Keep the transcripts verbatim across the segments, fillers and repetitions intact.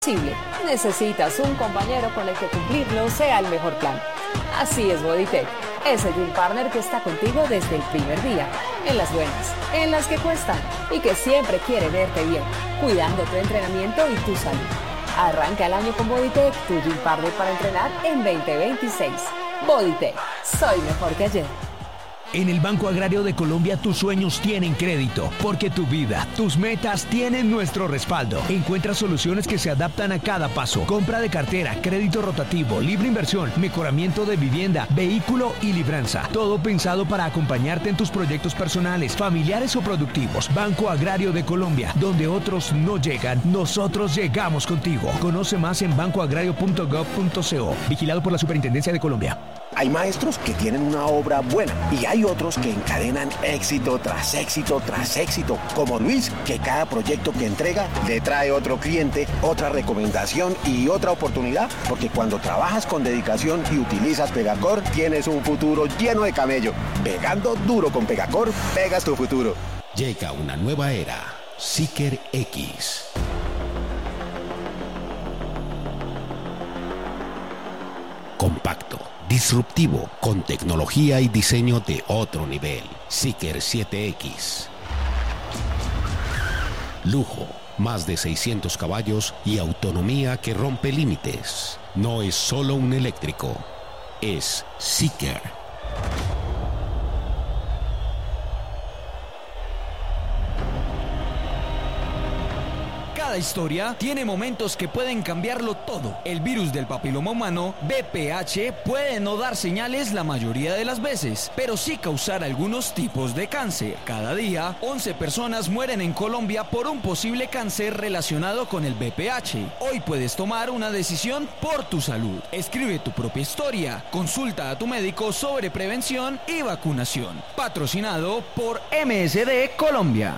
Necesitas un compañero con el que cumplirlo sea el mejor plan. Así es Bodytech, ese gym partner que está contigo desde el primer día, en las buenas, en las que cuestan y que siempre quiere verte bien, cuidando tu entrenamiento y tu salud. Arranca el año con Bodytech, tu gym partner para entrenar en veinte veintiséis. Bodytech, soy mejor que ayer. En el Banco Agrario de Colombia tus sueños tienen crédito, porque tu vida, tus metas tienen nuestro respaldo. Encuentra soluciones que se adaptan a cada paso. Compra de cartera, crédito rotativo, libre inversión, mejoramiento de vivienda, vehículo y libranza. Todo pensado para acompañarte en tus proyectos personales, familiares o productivos. Banco Agrario de Colombia, donde otros no llegan, nosotros llegamos contigo. Conoce más en banco agrario punto gov punto co. Vigilado por la Superintendencia de Colombia. Hay maestros que tienen una obra buena y hay otros que encadenan éxito tras éxito tras éxito, como Luis, que cada proyecto que entrega le trae otro cliente, otra recomendación y otra oportunidad, porque cuando trabajas con dedicación y utilizas Pegacor, tienes un futuro lleno de camello. Pegando duro con Pegacor, pegas tu futuro. Llega una nueva era, Seeker X. Compacto, disruptivo, con tecnología y diseño de otro nivel. Seeker siete X. Lujo, más de seiscientos caballos y autonomía que rompe límites. No es solo un eléctrico, es Seeker. Cada historia tiene momentos que pueden cambiarlo todo. El virus del papiloma humano, V P H, puede no dar señales la mayoría de las veces, pero sí causar algunos tipos de cáncer. Cada día, once personas mueren en Colombia por un posible cáncer relacionado con el V P H. Hoy puedes tomar una decisión por tu salud. Escribe tu propia historia. Consulta a tu médico sobre prevención y vacunación. Patrocinado por M S D Colombia.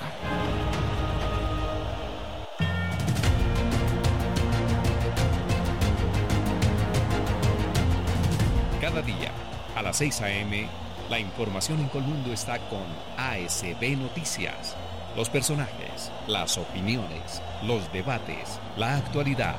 Cada día, a las seis a eme, la información en Colmundo está con A S B Noticias. Los personajes, las opiniones, los debates, la actualidad.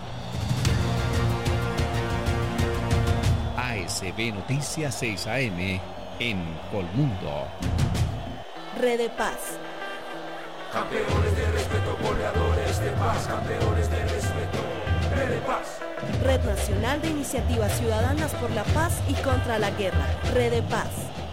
A S B Noticias seis a eme en Colmundo. Red de Paz. Campeones de respeto, goleadores de paz, campeones de respeto, Red de Paz. Red Nacional de Iniciativas Ciudadanas por la Paz y contra la Guerra. Red de Paz.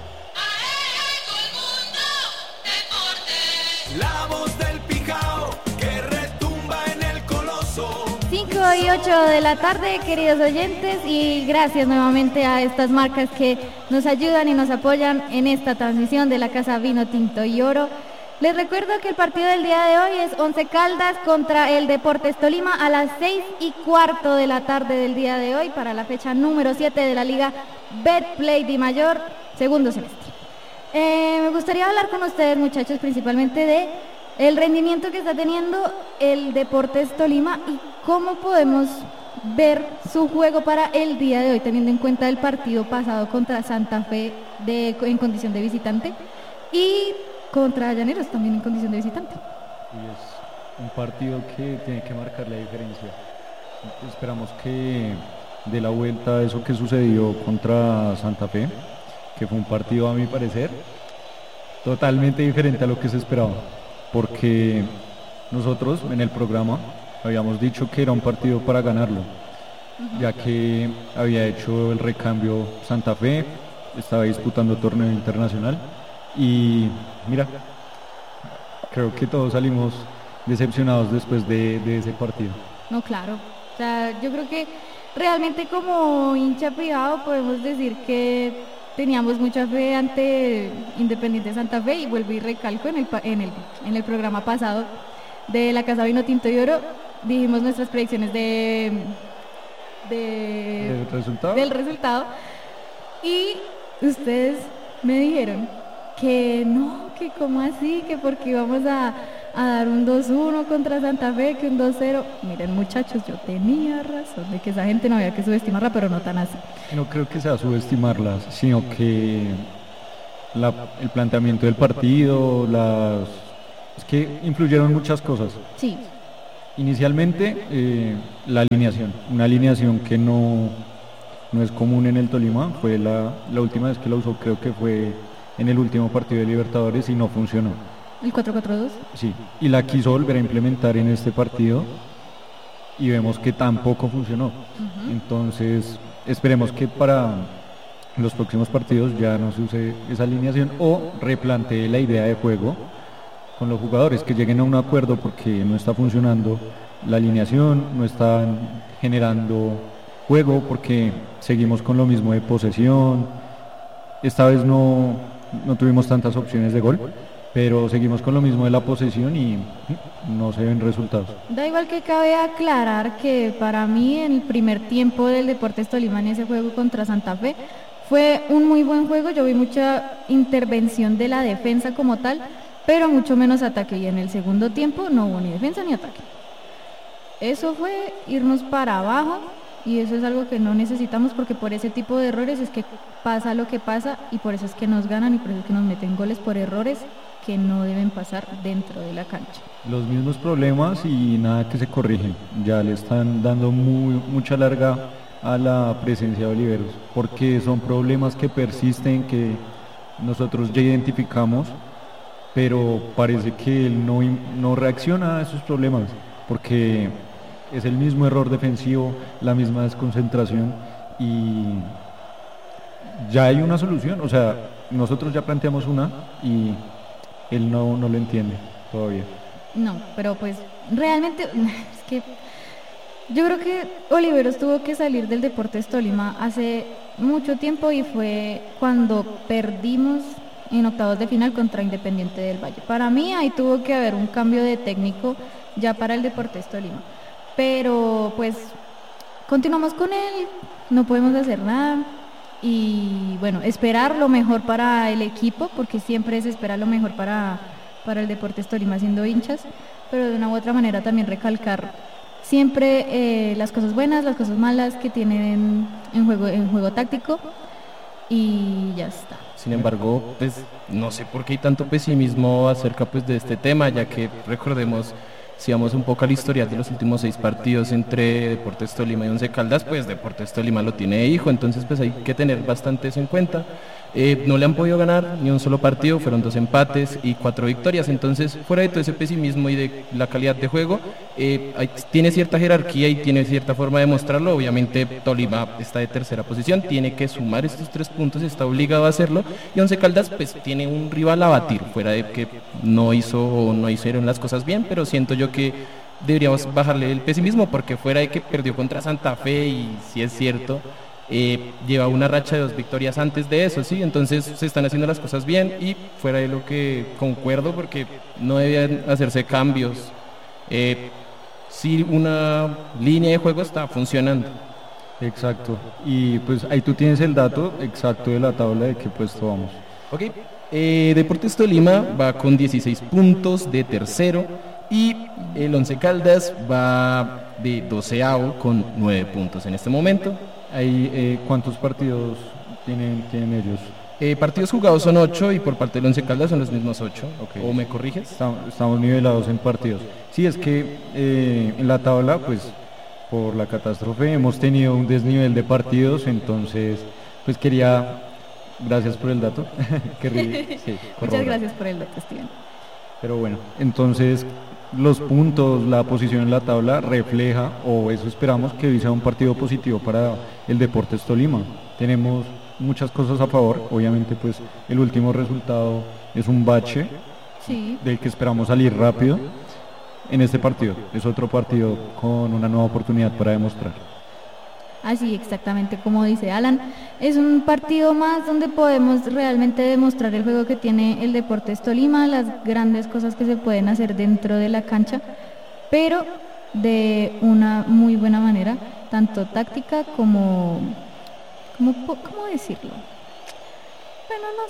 La voz del pijao que retumba en el coloso. cinco y ocho de la tarde, queridos oyentes, y gracias nuevamente a estas marcas que nos ayudan y nos apoyan en esta transmisión de la Casa Vino Tinto y Oro. Les recuerdo que el partido del día de hoy es Once Caldas contra el Deportes Tolima a las seis y cuarto de la tarde del día de hoy para la fecha número siete de la Liga Betplay Di Mayor, segundo semestre. Eh, me gustaría hablar con ustedes, muchachos, principalmente de el rendimiento que está teniendo el Deportes Tolima y cómo podemos ver su juego para el día de hoy, teniendo en cuenta el partido pasado contra Santa Fe de, en condición de visitante y contra Llaneros también en condición de visitante. Y es un partido que tiene que marcar la diferencia. Esperamos que de la vuelta eso que sucedió contra Santa Fe, que fue un partido a mi parecer totalmente diferente a lo que se esperaba, porque nosotros en el programa habíamos dicho que era un partido para ganarlo, uh-huh. ya que había hecho el recambio Santa Fe, estaba disputando torneo internacional y mira, creo que todos salimos decepcionados después de, de ese partido. No, claro, o sea, yo creo que realmente como hincha privado podemos decir que teníamos mucha fe ante Independiente Santa Fe, y vuelvo y recalco en el, en el, en el programa pasado de la Casa Vino Tinto y Oro, dijimos nuestras predicciones de, de ¿Del resultado? del resultado y ustedes me dijeron que no, que como así, que porque íbamos a, a dar un dos uno contra Santa Fe, que un dos cero. Miren, muchachos, yo tenía razón de que esa gente no había que subestimarla, pero no tan así. No creo que sea subestimarla, sino que la, el planteamiento del partido, las, es que influyeron muchas cosas. Sí. Inicialmente, eh, la alineación, una alineación que no, no es común en el Tolima, fue la, la última vez que la usó, creo que fue en el último partido de Libertadores y no funcionó. ¿El cuatro cuatro dos? Sí, y la quiso volver a implementar en este partido y vemos que tampoco funcionó. Uh-huh. Entonces, esperemos que para los próximos partidos ya no se use esa alineación o replantee la idea de juego con los jugadores, que lleguen a un acuerdo, porque no está funcionando la alineación, no están generando juego, porque seguimos con lo mismo de posesión. Esta vez no, no tuvimos tantas opciones de gol, pero seguimos con lo mismo de la posesión y no se ven resultados. Da igual, que cabe aclarar que para mí en el primer tiempo del Deportes Tolima en ese juego contra Santa Fe fue un muy buen juego. Yo vi mucha intervención de la defensa como tal, pero mucho menos ataque, y en el segundo tiempo no hubo ni defensa ni ataque. Eso fue irnos para abajo, y eso es algo que no necesitamos, porque por ese tipo de errores es que pasa lo que pasa, y por eso es que nos ganan, y por eso es que nos meten goles por errores que no deben pasar dentro de la cancha. Los mismos problemas y nada que se corrigen. Ya le están dando muy, mucha larga a la presencia de Oliveros, porque son problemas que persisten, que nosotros ya identificamos, pero parece que él no, no reacciona a esos problemas, porque es el mismo error defensivo, la misma desconcentración, y ya hay una solución. O sea, nosotros ya planteamos una y él no, no lo entiende todavía. No, pero pues realmente es que yo creo que Oliveros tuvo que salir del Deportes Tolima hace mucho tiempo, y fue cuando perdimos en octavos de final contra Independiente del Valle. Para mí ahí tuvo que haber un cambio de técnico ya para el Deportes Tolima, pero pues continuamos con él, no podemos hacer nada, y bueno, esperar lo mejor para el equipo, porque siempre es esperar lo mejor para, para el Deportes Tolima siendo hinchas, pero de una u otra manera también recalcar siempre eh, las cosas buenas, las cosas malas que tienen en juego, en juego táctico, y ya está. Sin embargo, pues no sé por qué hay tanto pesimismo acerca pues de este tema, ya que recordemos, si vamos un poco al historial de los últimos seis partidos entre Deportes Tolima y Once Caldas, pues Deportes Tolima lo tiene de hijo, entonces pues hay que tener bastante eso en cuenta. Eh, no le han podido ganar ni un solo partido, fueron dos empates y cuatro victorias, entonces fuera de todo ese pesimismo y de la calidad de juego, eh, hay, tiene cierta jerarquía y tiene cierta forma de mostrarlo. Obviamente Tolima está de tercera posición, tiene que sumar estos tres puntos, está obligado a hacerlo, y Once Caldas pues tiene un rival a batir, fuera de que no hizo o no hicieron las cosas bien, pero siento yo que deberíamos bajarle el pesimismo, porque fuera de que perdió contra Santa Fe, y si es cierto, Eh, lleva una racha de dos victorias antes de eso, sí, entonces se están haciendo las cosas bien, y fuera de lo que concuerdo, porque no debían hacerse cambios, eh, si una línea de juego está funcionando. Exacto, y pues ahí tú tienes el dato exacto de la tabla de qué puesto vamos. Ok, eh, Deportes Tolima va con dieciséis puntos de tercero, y el Once Caldas va de doceavo con nueve puntos en este momento. Ahí, eh, ¿cuántos partidos tienen, tienen ellos? Eh, partidos jugados son ocho, y por parte del Once Caldas son los mismos ocho. Okay. ¿O me corriges? Estamos, estamos nivelados en partidos. Sí, es que eh, en la tabla, pues por la catástrofe hemos tenido un desnivel de partidos, entonces pues quería, gracias por el dato. Sí, muchas gracias por el dato, Steven. Pero bueno, entonces los puntos, la posición en la tabla refleja, o eso esperamos, que hoy sea un partido positivo para el Deportes Tolima. Tenemos muchas cosas a favor, obviamente pues el último resultado es un bache, sí, del que esperamos salir rápido. En este partido es otro partido con una nueva oportunidad para demostrar. Así, exactamente como dice Alan, es un partido más donde podemos realmente demostrar el juego que tiene el Deportes Tolima, las grandes cosas que se pueden hacer dentro de la cancha, pero de una muy buena manera, tanto táctica como, como ¿cómo decirlo? Bueno, no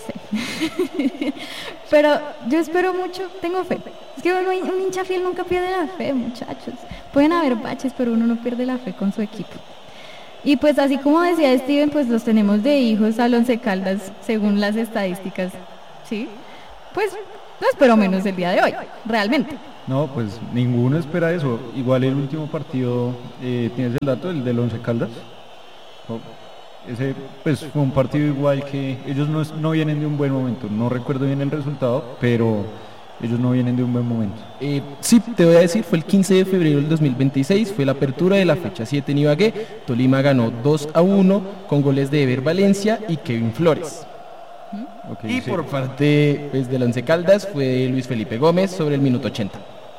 sé, pero yo espero mucho, tengo fe. Es que un, un hincha fiel nunca pierde la fe, muchachos. Pueden haber baches, pero uno no pierde la fe con su equipo. Y pues así como decía Steven, pues los tenemos de hijos al Once Caldas, según las estadísticas, ¿sí? Pues No espero menos el día de hoy, realmente. No, pues ninguno espera eso. Igual el último partido, eh, ¿tienes el dato, el del Once Caldas? Oh, ese pues fue un partido igual que ellos no, es- no vienen de un buen momento. No recuerdo bien el resultado, pero ellos no vienen de un buen momento. Eh, sí, te voy a decir, fue el quince de febrero del dos mil veintiséis, fue la apertura de la fecha siete en Ibagué. Tolima ganó dos a uno con goles de Ever Valencia y Kevin Flores. Okay, Y sí. por parte pues, del Once Caldas fue Luis Felipe Gómez sobre el minuto ochenta.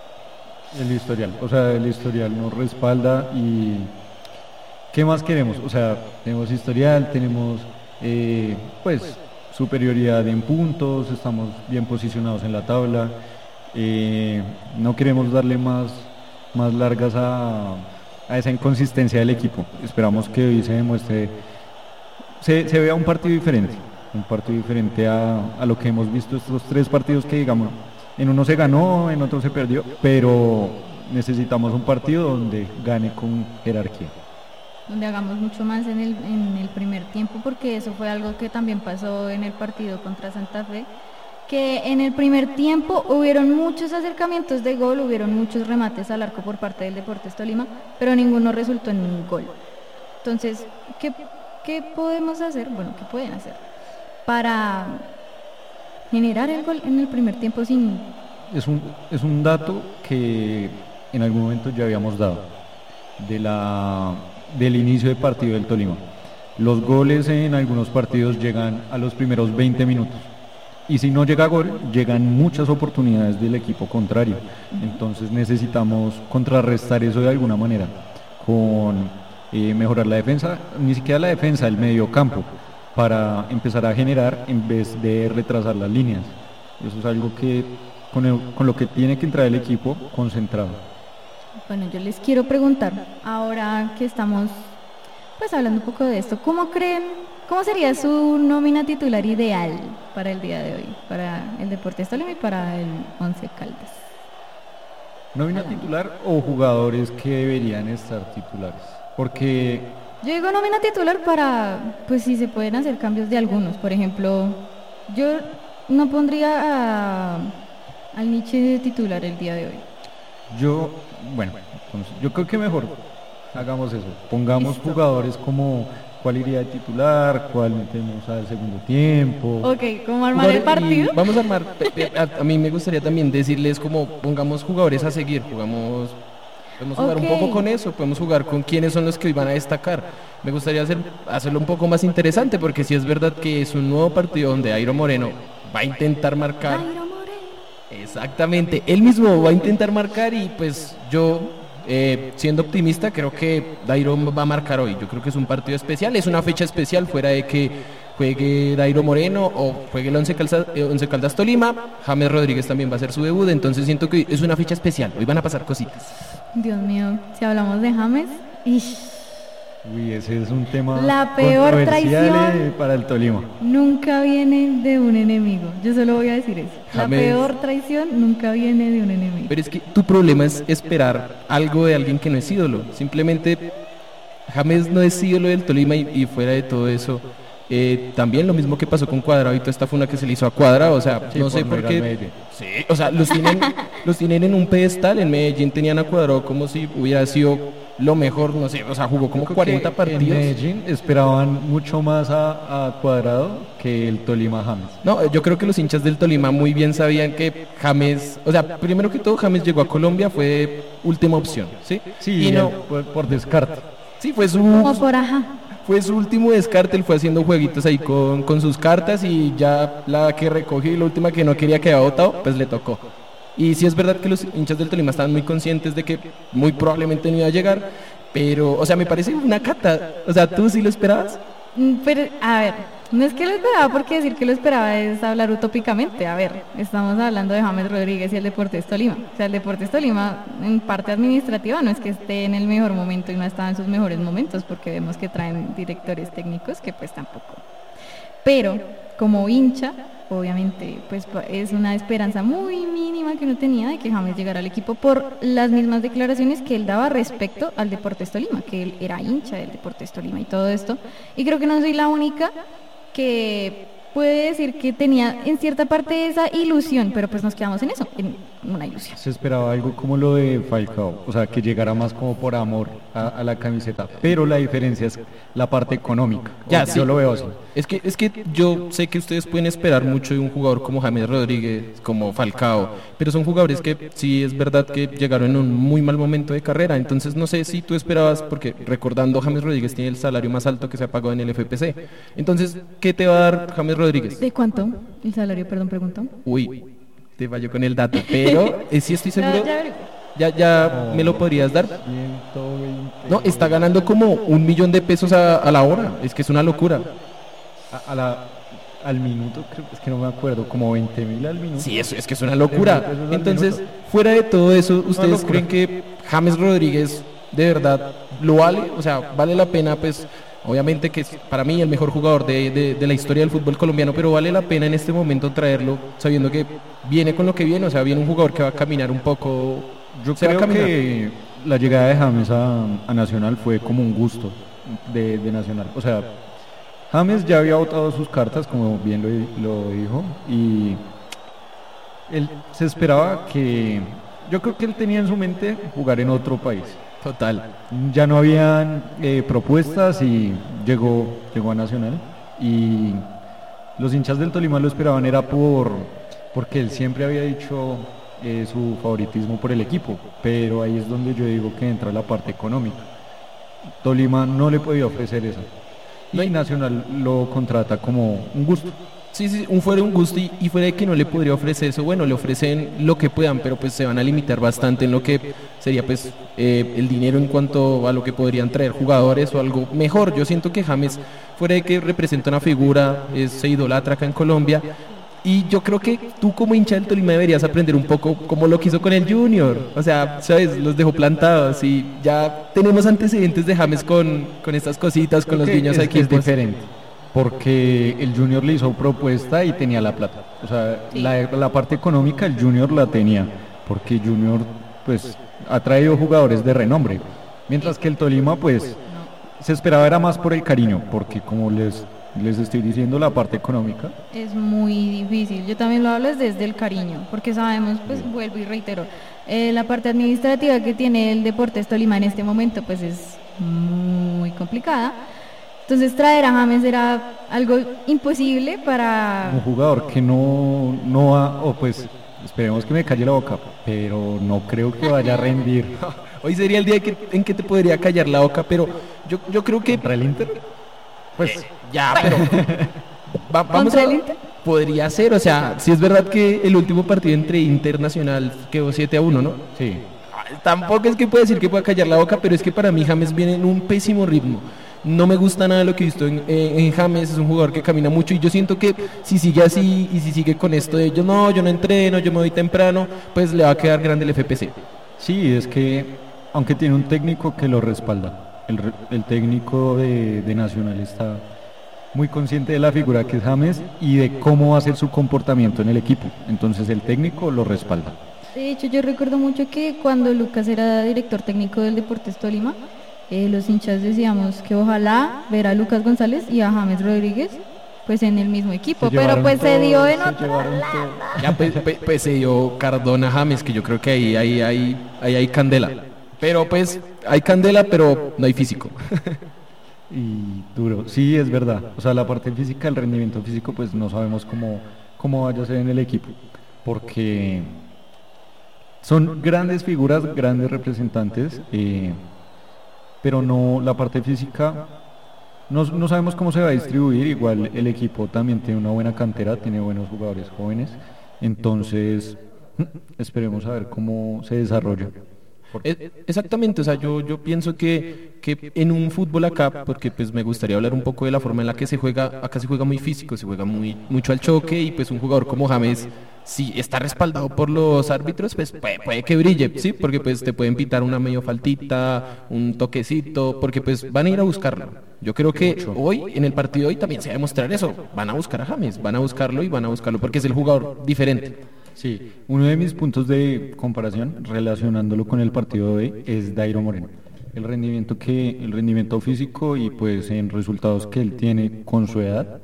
El historial, o sea, el historial nos respalda y ¿qué más queremos? O sea, tenemos historial, tenemos eh, pues superioridad en puntos, estamos bien posicionados en la tabla, eh, no queremos darle más, más largas a, a esa inconsistencia del equipo. Esperamos que hoy se demuestre, se, se vea un partido diferente, un partido diferente a, a lo que hemos visto estos tres partidos que digamos. En uno se ganó, en otro se perdió, pero necesitamos un partido donde gane con jerarquía. Donde hagamos mucho más en el, en el primer tiempo, porque eso fue algo que también pasó en el partido contra Santa Fe, que en el primer tiempo hubieron muchos acercamientos de gol, hubieron muchos remates al arco por parte del Deportes Tolima, pero ninguno resultó en un gol. Entonces, ¿qué, qué podemos hacer? Bueno, ¿qué pueden hacer para generar el gol en el primer tiempo sin... Es un, es un dato que en algún momento ya habíamos dado de la, del inicio de partido del Tolima. Los goles en algunos partidos llegan a los primeros veinte minutos y si no llega gol, llegan muchas oportunidades del equipo contrario. Entonces necesitamos contrarrestar eso de alguna manera con eh, mejorar la defensa, ni siquiera la defensa, el mediocampo, para empezar a generar en vez de retrasar las líneas. Eso es algo que con, el- con lo que tiene que entrar el equipo concentrado. Bueno, yo les quiero preguntar, ahora que estamos pues hablando un poco de esto, ¿cómo creen, cómo sería su nómina titular ideal para el día de hoy, para el Deportes Tolima y para el Once Caldas? ¿Nómina titular o jugadores que deberían estar titulares? Porque Yo digo nómina titular para, pues si se pueden hacer cambios de algunos, por ejemplo, yo no pondría a, al Nietzsche de titular el día de hoy. yo, bueno, entonces, yo creo que mejor hagamos eso. Pongamos jugadores como cuál iría de titular, cuál metemos al segundo tiempo. Ok, ¿cómo armar el Jugadores- y partido? Vamos a armar, pe- pe- a, a mí me gustaría también decirles como pongamos jugadores a seguir, jugamos, podemos jugar Ok. un poco con eso, podemos jugar con quiénes son los que hoy van a destacar. Me gustaría hacer, hacerlo un poco más interesante porque si es verdad que es un nuevo partido donde Dairo Moreno va a intentar marcar. Exactamente, él mismo va a intentar marcar y pues yo, eh, siendo optimista, creo que Dairo va a marcar hoy. Yo creo que es un partido especial, es una fecha especial fuera de que juegue Dairo Moreno o juegue el Once Caldas, eh, Once Caldas Tolima. James Rodríguez también va a hacer su debut, entonces siento que es una fecha especial, hoy van a pasar cositas. Dios mío, si hablamos de James, ish, Uy, ese es un tema La peor controversial, traición. eh, para el Tolima. nunca viene de un enemigo. Yo solo voy a decir eso. La James. peor traición nunca viene de un enemigo. Pero es que tu problema es esperar algo de alguien que no es ídolo. Simplemente James no es ídolo del Tolima y, y fuera de todo eso. eh, también lo mismo que pasó con Cuadrado y toda esta funa que se le hizo a Cuadrado. O sea, Sí, no por sé no por ir al qué. Medellín. Sí, o sea, los tienen, los tienen en un pedestal. En Medellín tenían a Cuadrado como si hubiera sido lo mejor, no sé, o sea, jugó como Creo cuarenta que partidos. En Medellín esperaban mucho más a, a Cuadrado que el Tolima James. No, yo creo que los hinchas del Tolima muy bien sabían que James, o sea, primero que todo James llegó a Colombia, fue última opción, ¿sí? Sí, y no, por, por descarte. sí, fue su, Como por ajá. fue su último descarte, él fue haciendo jueguitos ahí con, con sus cartas y ya la que recogió y la última que no quería que había votado, pues le tocó. Y sí es verdad que los hinchas del Tolima estaban muy conscientes de que muy probablemente no iba a llegar, pero, o sea, me parece una cata, o sea, ¿tú sí lo esperabas? Mm, Pero, a ver, no es que lo esperaba porque decir que lo esperaba es hablar utópicamente. A ver, estamos hablando de James Rodríguez y el Deportes Tolima. O sea, el Deportes Tolima en parte administrativa no es que esté en el mejor momento y no está en sus mejores momentos porque vemos que traen directores técnicos que pues tampoco. Pero como hincha, obviamente pues pa- es una esperanza muy mínima que uno tenía de que James llegara al equipo por las mismas declaraciones que él daba respecto al Deportes Tolima, que él era hincha del Deportes Tolima y todo esto. Y creo que no soy la única que puede decir que tenía en cierta parte esa ilusión, pero pues nos quedamos en eso, en una ilusión. Se esperaba algo como lo de Falcao, o sea, que llegara más como por amor a, a la camiseta, pero la diferencia es la parte económica. Ya, yo sí. lo veo así. Es que, es que yo sé que ustedes pueden esperar mucho de un jugador como James Rodríguez, como Falcao, pero son jugadores que sí es verdad que llegaron en un muy mal momento de carrera, entonces no sé si tú esperabas, porque recordando James Rodríguez tiene el salario más alto que se ha pagado en el F P C, entonces, ¿qué te va a dar James Rodríguez? ¿De cuánto el salario, perdón, preguntó? Uy, te fallo con el dato, pero eh, sí estoy seguro, Ya, ya, ya, ya me lo podrías dar. No, está ganando como un millón de pesos a, a la hora, es que es una locura. A, a la, al minuto, creo, es que no me acuerdo, como veinte mil al minuto. Sí, eso es que es una locura. Entonces, fuera de todo eso, ¿ustedes creen que James Rodríguez de verdad lo vale? O sea, ¿vale la pena? Pues obviamente que es para mí el mejor jugador de, de, de la historia del fútbol colombiano, pero ¿vale la pena en este momento traerlo sabiendo que viene con lo que viene? O sea, viene un jugador que va a caminar un poco. Yo se creo va a caminar. que la llegada de James a, a Nacional fue como un gusto de, de Nacional. O sea, James ya había botado sus cartas, como bien lo, lo dijo, y él se esperaba que, yo creo que él tenía en su mente jugar en otro país. Total. Ya no habían eh, propuestas y llegó, llegó a Nacional, y los hinchas del Tolima lo esperaban era por porque él siempre había dicho eh, su favoritismo por el equipo, pero ahí es donde yo digo que entra la parte económica. Tolima no le podía ofrecer eso, y Nacional lo contrata como un gusto. Sí, sí, un fuera un gusto y, y fuera de que no le podría ofrecer eso, bueno, le ofrecen lo que puedan, pero pues se van a limitar bastante en lo que sería pues eh, el dinero en cuanto a lo que podrían traer jugadores o algo mejor. Yo siento que James, fuera de que representa una figura, es, se idolatra acá en Colombia, y yo creo que tú como hincha del Tolima deberías aprender un poco como lo que hizo con el Junior, o sea, sabes, los dejó plantados y ya tenemos antecedentes de James con, con estas cositas, con los guiños a equipos. Es diferente, porque el Junior le hizo propuesta y tenía la plata, o sea, sí. la, la parte económica el Junior la tenía, porque Junior pues ha traído jugadores de renombre, mientras que el Tolima pues se esperaba era más por el cariño, porque como les les estoy diciendo, la parte económica es muy difícil. Yo también lo hablo desde el cariño, porque sabemos, pues vuelvo y reitero, eh, la parte administrativa que tiene el Deportes Tolima en este momento pues es muy complicada. Entonces traer a James era algo imposible para un jugador que no no ha, o pues esperemos que me calle la boca, pero no creo que vaya a rendir. Hoy sería el día que, en que te podría callar la boca, pero yo yo creo que ¿Contra el Inter? Pues eh, ya, pero va, vamos a, podría ser, o sea, si es verdad que el último partido entre Internacional quedó siete a uno, ¿no? Sí. Tampoco es que pueda decir que pueda callar la boca, pero es que para mí James viene en un pésimo ritmo. No me gusta nada lo que he visto en, en, en James, es un jugador que camina mucho y yo siento que si sigue así y si sigue con esto de yo no, yo no entreno, yo me voy temprano, pues le va a quedar grande el F P C. Sí, es que aunque tiene un técnico que lo respalda, El, el técnico de, de Nacional está muy consciente de la figura que es James y de cómo va a ser su comportamiento en el equipo, entonces el técnico lo respalda. De hecho, yo recuerdo mucho que cuando Lucas era director técnico del Deportes Tolima, eh, los hinchas decíamos que ojalá ver a Lucas González y a James Rodríguez pues en el mismo equipo, pero pues todo, se dio en otro lado. Ya pues, pues, pues se dio Cardona James, que yo creo que ahí, ahí, ahí, ahí hay candela. Pero pues hay candela, pero no hay físico. Y duro, sí, es verdad. O sea, la parte física, el rendimiento físico, pues no sabemos cómo, cómo vaya a ser en el equipo. Porque son grandes figuras, grandes representantes, eh, pero no, la parte física, no, no sabemos cómo se va a distribuir. Igual el equipo también tiene una buena cantera, tiene buenos jugadores jóvenes. Entonces, esperemos a ver cómo se desarrolla. Exactamente, o sea, yo, yo pienso que, que en un fútbol acá, porque pues me gustaría hablar un poco de la forma en la que se juega, acá se juega muy físico, se juega muy mucho al choque y pues un jugador como James, si está respaldado por los árbitros, pues puede, puede que brille, sí, porque pues te pueden pitar una medio faltita, un toquecito, porque pues van a ir a buscarlo. Yo creo que hoy, en el partido de hoy también se va a demostrar eso, van a buscar a James, van a buscarlo y van a buscarlo porque es el jugador diferente. Sí, uno de mis puntos de comparación, relacionándolo con el partido de hoy, es Dairo Moreno. El rendimiento que, el rendimiento físico y pues en resultados que él tiene con su edad,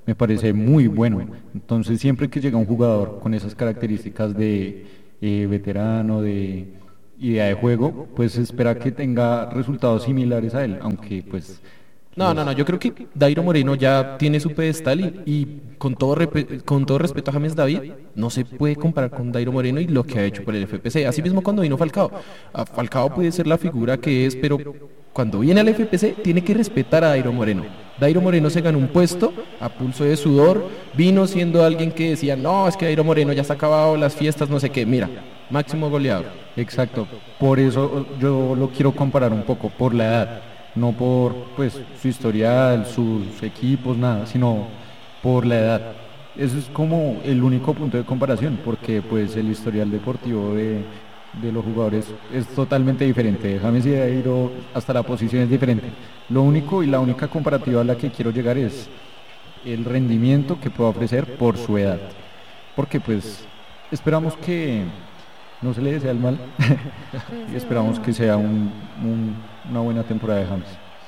me parece muy bueno. Entonces siempre que llega un jugador con esas características de eh, veterano, de idea de juego, pues se espera que tenga resultados similares a él, aunque pues... No, no, no, yo creo que Dairo Moreno ya tiene su pedestal y, y con, todo repe- con todo respeto a James David, no se puede comparar con Dairo Moreno y lo que ha hecho por el F P C. Así mismo cuando vino Falcao. A Falcao puede ser la figura que es, pero cuando viene al F P C tiene que respetar a Dairo Moreno. Dairo Moreno se ganó un puesto a pulso de sudor, vino siendo alguien que decía, no, es que Dairo Moreno ya se ha acabado las fiestas, no sé qué. Mira, máximo goleador. Exacto, por eso yo lo quiero comparar un poco, por la edad. No por pues su historial, sus equipos, nada, sino por la edad. Eso es como el único punto de comparación, porque pues el historial deportivo de, de los jugadores es totalmente diferente. De James y de Dairo hasta la posición es diferente. Lo único y la única comparativa a la que quiero llegar es el rendimiento que puede ofrecer por su edad. Porque pues esperamos que no se le desea el mal y esperamos que sea un, un, una buena temporada de James.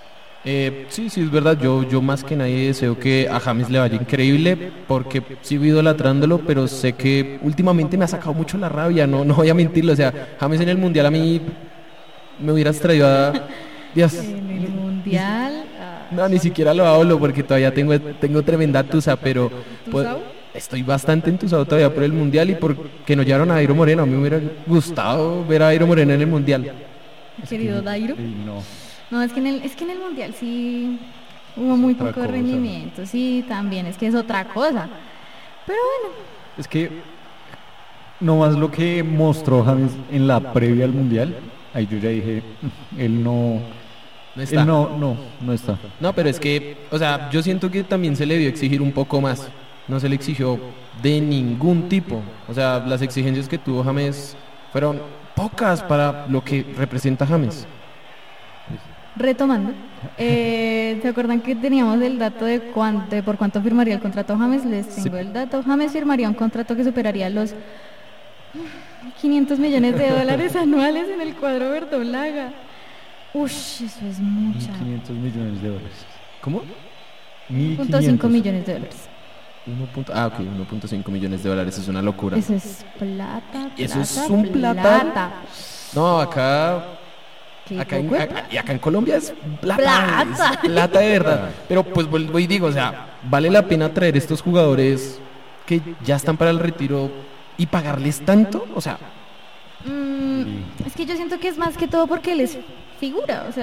Eh, sí, sí, es verdad, yo, yo más que nadie deseo que a James le vaya increíble porque sigo idolatrándolo, pero sé que últimamente me ha sacado mucho la rabia, no, no voy a mentirlo, o sea, James en el Mundial a mí me hubieras traído a... Dios. En el Mundial... No, ni siquiera lo hablo porque todavía tengo, tengo tremenda tusa, pero... Pues, estoy bastante entusado todavía por el Mundial y porque no llevaron a Dairo Moreno. A mí me hubiera gustado ver a Dairo Moreno en el Mundial. Querido Dairo. No. No, es que en el, es que en el Mundial sí hubo muy Otra poco cosa. rendimiento. Sí, también, es que es otra cosa. Pero bueno. Es que no más lo que mostró James en la previa al Mundial, ahí yo ya dije, él no... No está. Él no, no, no está. No, pero es que, o sea, yo siento que también se le debió exigir un poco más. No se le exigió de ningún tipo. O sea, las exigencias que tuvo James fueron pocas para lo que representa James. Retomando, eh, ¿se acuerdan que teníamos el dato de, cuánto, de por cuánto firmaría el contrato James? Les tengo Sí. el dato. James firmaría un contrato que superaría los quinientos millones de dólares anuales en el cuadro verdolaga. Ush, eso es mucha. quinientos millones de dólares. ¿Cómo? uno punto cinco millones de dólares. uno. Ah, ok, uno punto cinco millones de dólares, es una locura. Eso es plata, plata, Eso es un platal. plata. No, acá... ¿Qué Acá en, poco de acá- y acá en Colombia es plata, Plata. es plata de verdad. Pero pues vuelvo y digo, o sea, vale la pena traer estos jugadores que ya están para el retiro y pagarles tanto, o sea, Mm, es que yo siento que es más que todo porque él es figura, o sea,